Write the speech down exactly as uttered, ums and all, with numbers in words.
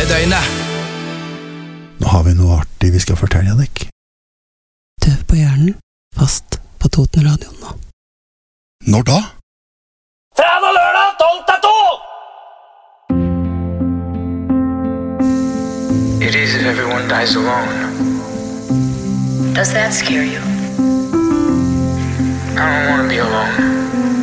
døgnet. Nå har vi noe artig vi skal fortelle, Jannik. Tøv på hjernen, fast på Totenradioen nå. Når da? Fredag lørdag, tolv til to! It is if everyone dies alone. Does that scare you? I don't want to be alone.